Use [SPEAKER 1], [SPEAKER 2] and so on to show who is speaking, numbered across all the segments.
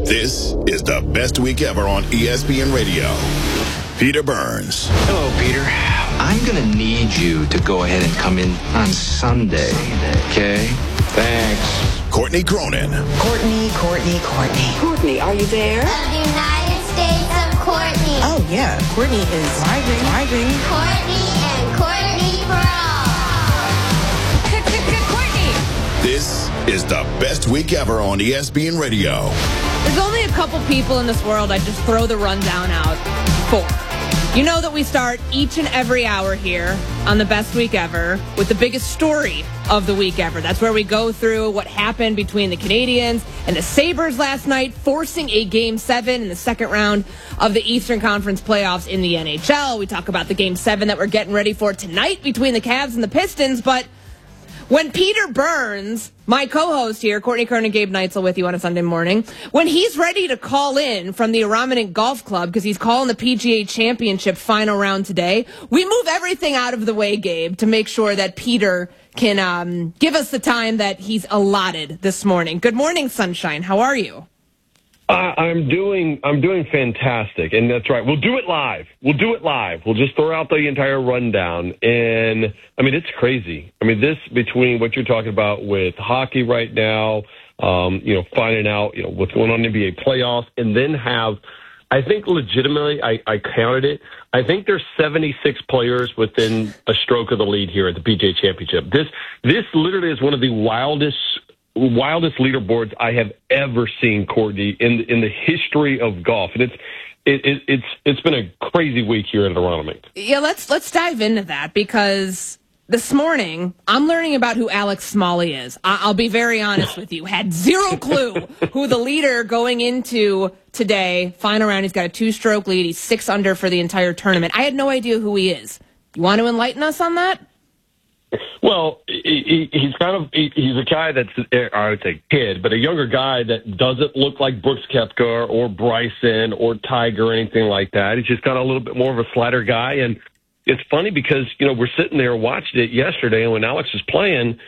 [SPEAKER 1] This is the best week ever on ESPN Radio. Peter Burns.
[SPEAKER 2] Hello, Peter. I'm going to need you to go ahead and come in on Sunday. Okay? Thanks.
[SPEAKER 1] Courtney Cronin.
[SPEAKER 3] Courtney.
[SPEAKER 4] Courtney, are you there?
[SPEAKER 5] Of the United States of Courtney.
[SPEAKER 3] Oh, yeah. Courtney is driving.
[SPEAKER 5] Courtney and Courtney Courtney.
[SPEAKER 1] This is the best week ever on ESPN Radio.
[SPEAKER 6] There's only a couple people in this world I just throw the rundown out for. You know that we start each and every hour here on the best week ever with the biggest story of the week ever. That's where we go through what happened between the Canadians and the Sabres last night, forcing a Game 7 in the second round of the Eastern Conference playoffs in the NHL. We talk about the Game 7 that we're getting ready for tonight between the Cavs and the Pistons, but when Peter Burns, my co-host here, Courtney Kern and Gabe Neitzel with you on a Sunday morning, when he's ready to call in from the Araminan Golf Club because he's calling the PGA Championship final round today, we move everything out of the way, Gabe, to make sure that Peter can give us the time that he's allotted this morning. Good morning, Sunshine. How are you?
[SPEAKER 7] I'm doing fantastic, and that's right. We'll do it live. We'll just throw out the entire rundown, and I mean it's crazy. I mean this between what you're talking about with hockey right now, finding out what's going on in the NBA playoffs, and then have, I think legitimately, I counted it. I think there's 76 players within a stroke of the lead here at the PGA Championship. This literally is one of the wildest leaderboards I have ever seen, Courtney, in the history of golf, and it's been a crazy week here at Aronimink.
[SPEAKER 6] Yeah, let's dive into that because this morning I'm learning about who Alex Smalley is. I'll be very honest with you, had zero clue who the leader going into today final round. He's got a 2-stroke lead. He's 6 under for the entire tournament. I had no idea who he is. You want to enlighten us on that?
[SPEAKER 7] Well, he's a guy that's, I would say kid, but a younger guy that doesn't look like Brooks Koepka or Bryson or Tiger or anything like that. He's just got a little bit more of a flatter guy. And it's funny because, we're sitting there watching it yesterday, and when Alex was playing,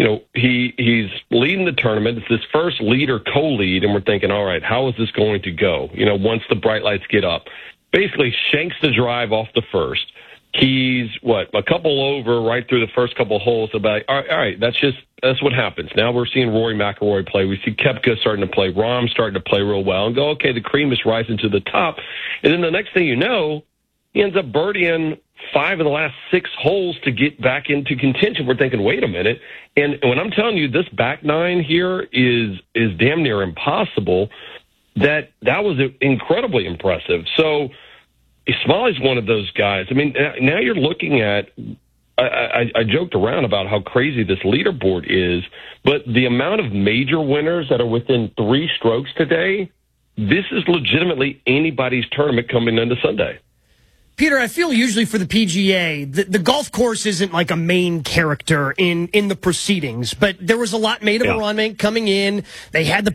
[SPEAKER 7] he's leading the tournament. It's his first lead or co-lead, and we're thinking, all right, how is this going to go? Once the bright lights get up. Basically shanks the drive off the first. He's a couple over right through the first couple holes. About all right, that's what happens. Now we're seeing Rory McIlroy play. We see Koepka starting to play. Rahm starting to play real well, and go, okay, the cream is rising to the top. And then the next thing you know, he ends up birdieing 5 of the last 6 holes to get back into contention. We're thinking, wait a minute. And when I'm telling you this back 9 here is damn near impossible, that was incredibly impressive. So Smalley's one of those guys. I mean, now you're looking at, I joked around about how crazy this leaderboard is, but the amount of major winners that are within 3 strokes today, this is legitimately anybody's tournament coming into Sunday.
[SPEAKER 8] Peter, I feel usually for the PGA, the golf course isn't like a main character in the proceedings, but there was a lot made of Aronimink coming in. They had the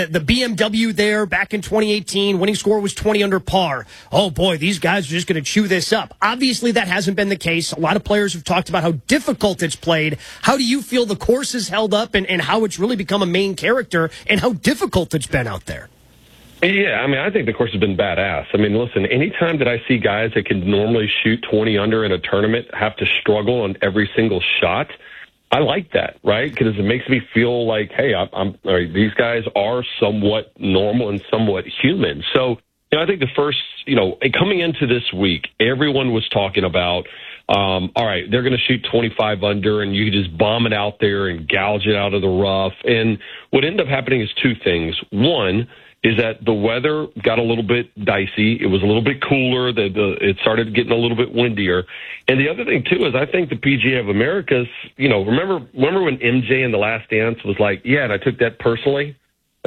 [SPEAKER 8] BMW there back in 2018. Winning score was 20 under par. Oh boy, these guys are just going to chew this up. Obviously, that hasn't been the case. A lot of players have talked about how difficult it's played. How do you feel the course has held up and how it's really become a main character and how difficult it's been out there?
[SPEAKER 7] Yeah, I mean, I think the course has been badass. I mean, listen, anytime that I see guys that can normally shoot 20 under in a tournament have to struggle on every single shot, I like that, right? Because it makes me feel like, hey, these guys are somewhat normal and somewhat human. So, I think the first, coming into this week, everyone was talking about, all right, they're going to shoot 25 under and you just bomb it out there and gouge it out of the rough. And what ended up happening is 2 things. One is that the weather got a little bit dicey. It was a little bit cooler. It started getting a little bit windier. And the other thing, too, is I think the PGA of America's, remember when MJ in The Last Dance was like, yeah, and I took that personally?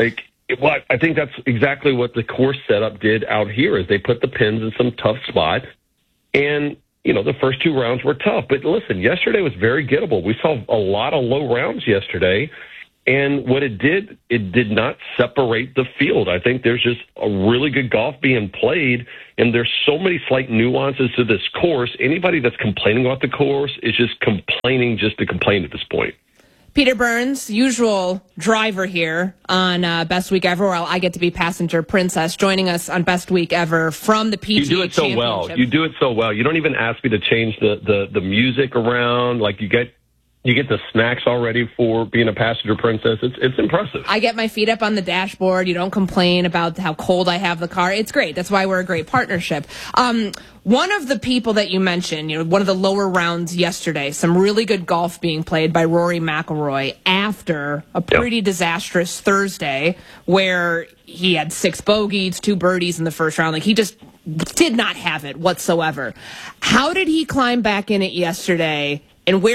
[SPEAKER 7] I think that's exactly what the course setup did out here is they put the pins in some tough spot. And, the first 2 rounds were tough. But listen, yesterday was very gettable. We saw a lot of low rounds yesterday. And what it did not separate the field. I think there's just a really good golf being played, and there's so many slight nuances to this course. Anybody that's complaining about the course is just complaining just to complain at this point.
[SPEAKER 6] Peter Burns, usual driver here on Best Week Ever, while I get to be passenger princess, joining us on Best Week Ever from the PGA
[SPEAKER 7] You do it so well. You do it so well. You don't even ask me to change the music around. Like, you get the snacks already for being a passenger princess. It's impressive.
[SPEAKER 6] I get my feet up on the dashboard. You don't complain about how cold I have the car. It's great. That's why we're a great partnership. One of the people that you mentioned, one of the lower rounds yesterday, some really good golf being played by Rory McIlroy after a pretty disastrous Thursday where he had 6 bogeys, 2 birdies in the first round. Like, he just did not have it whatsoever. How did he climb back in it yesterday, and where